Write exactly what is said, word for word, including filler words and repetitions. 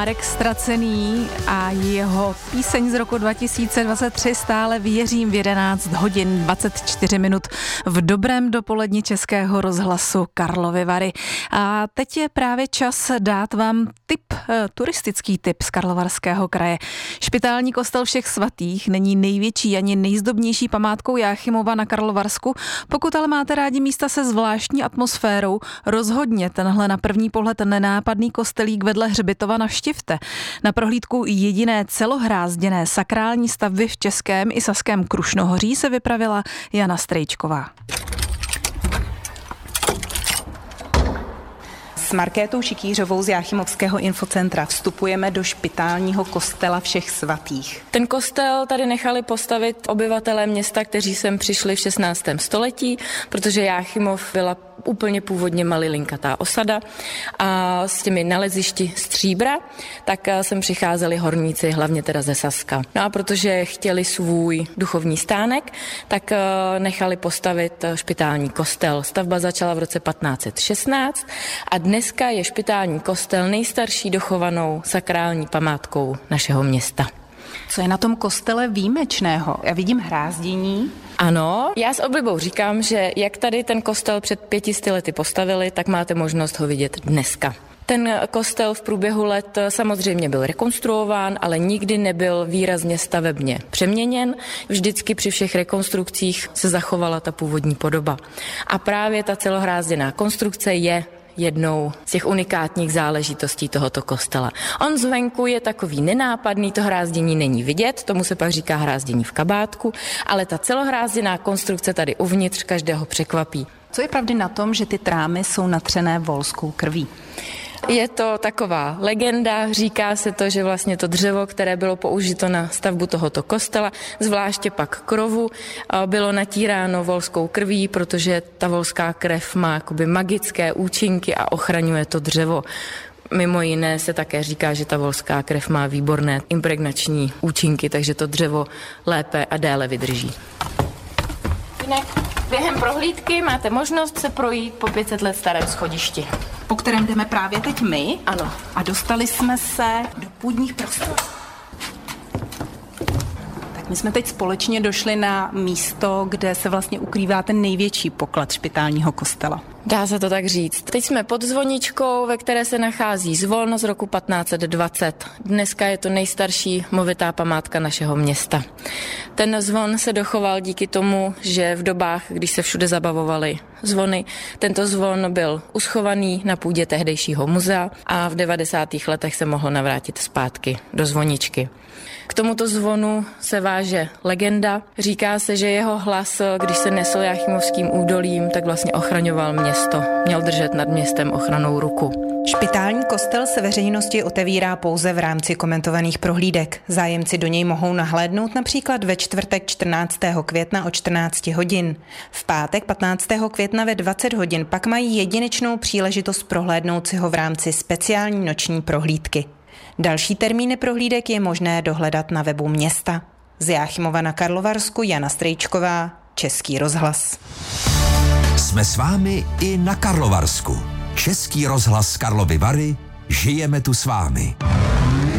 Marek Stracený a jeho píseň z roku dva tisíce dvacet tři Stále věřím v jedenáct hodin dvacet čtyři minut v dobrém dopoledni Českého rozhlasu Karlovy Vary. A teď je právě čas dát vám tip, turistický tip z Karlovarského kraje. Špitální kostel Všech svatých není největší ani nejzdobnější památkou Jáchymova na Karlovarsku. Pokud ale máte rádi místa se zvláštní atmosférou, rozhodně tenhle na první pohled nenápadný kostelík vedle hřbitova navštivte. Na prohlídku jediné celohrázděné sakrální stavby v Českém i Saském Krušnohoří se vypravila Jana Strejčková. S Markétou Šikýřovou z Jáchymovského infocentra vstupujeme do špitálního kostela Všech svatých. Ten kostel tady nechali postavit obyvatelé města, kteří sem přišli v šestnáctém století, protože Jáchymov byla úplně původně malilinkatá osada a s těmi nalezišti stříbra, tak sem přicházeli horníci, hlavně teda ze Saska. No a protože chtěli svůj duchovní stánek, tak nechali postavit špitální kostel. Stavba začala v roce patnáct set šestnáct a dneska je špitální kostel nejstarší dochovanou sakrální památkou našeho města. Co je na tom kostele výjimečného? Já vidím hrázdění. Ano, já s oblibou říkám, že jak tady ten kostel před pětisty lety postavili, tak máte možnost ho vidět dneska. Ten kostel v průběhu let samozřejmě byl rekonstruován, ale nikdy nebyl výrazně stavebně přeměněn. Vždycky při všech rekonstrukcích se zachovala ta původní podoba. A právě ta celohrázděná konstrukce je jednou z těch unikátních záležitostí tohoto kostela. On zvenku je takový nenápadný, to hrázdění není vidět, tomu se pak říká hrázdění v kabátku, ale ta celohrázděná konstrukce tady uvnitř každého překvapí. Co je pravdy na tom, že ty trámy jsou natřené volskou krví? Je to taková legenda, říká se to, že vlastně to dřevo, které bylo použito na stavbu tohoto kostela, zvláště pak krovu, bylo natíráno volskou krví, protože ta volská krev má jakoby magické účinky a ochraňuje to dřevo. Mimo jiné se také říká, že ta volská krev má výborné impregnační účinky, takže to dřevo lépe a déle vydrží. Jinak během prohlídky máte možnost se projít po pět set let starém schodišti, po kterém jdeme právě teď my. Ano. A dostali jsme se do půdních prostor. Tak my jsme teď společně došli na místo, kde se vlastně ukrývá ten největší poklad špitálního kostela. Dá se to tak říct. Teď jsme pod zvoničkou, ve které se nachází zvon z roku patnáct set dvacet. Dneska je to nejstarší movitá památka našeho města. Ten zvon se dochoval díky tomu, že v dobách, když se všude zabavovaly zvony, tento zvon byl uschovaný na půdě tehdejšího muzea a v devadesátých letech se mohl navrátit zpátky do zvoničky. K tomuto zvonu se váže legenda. Říká se, že jeho hlas, když se nesl Jáchymovským údolím, tak vlastně ochraňoval město. Měl držet nad městem ochrannou ruku. Špitální kostel se veřejnosti otevírá pouze v rámci komentovaných prohlídek. Zájemci do něj mohou nahlédnout například ve čtvrtek čtrnáctého května o čtrnáct hodin. V pátek patnáctého května ve dvacet hodin pak mají jedinečnou příležitost prohlédnout si ho v rámci speciální noční prohlídky. Další termíny prohlídek je možné dohledat na webu města. Z Jáchymova na Karlovarsku Jana Strejčková, Český rozhlas. Jsme s vámi i na Karlovarsku. Český rozhlas Karlovy Vary, žijeme tu s vámi.